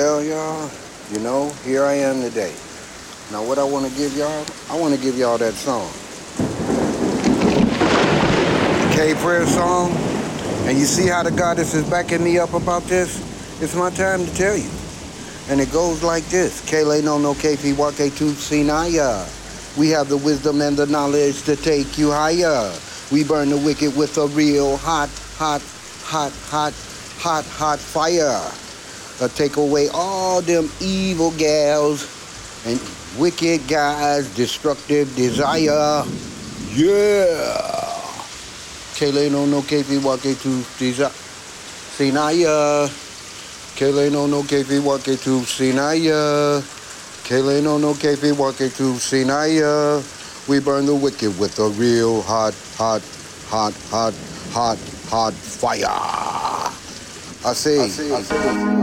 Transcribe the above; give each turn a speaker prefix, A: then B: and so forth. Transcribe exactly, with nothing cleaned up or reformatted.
A: Well, y'all, you know, here I am today. Now, what I want to give y'all, I want to give y'all that song, the K Prayer song. And you see how the goddess is backing me up about this? It's my time to tell you. And it goes like this. Kele no no kefi wake tu sinaya. We have the wisdom and the knowledge to take you higher. We burn the wicked with a real hot, hot, hot, hot, hot, hot fire. Uh, take away all them evil gals and wicked guys, destructive desire. Yeah. Kele no no kefi wake tu sinaya. Kele no no kefi wake tu sinaya. Kele no no kefi wake tu sinaya. We burn the wicked with a real hot, hot, hot, hot, hot, hot fire. I see. I see. I see.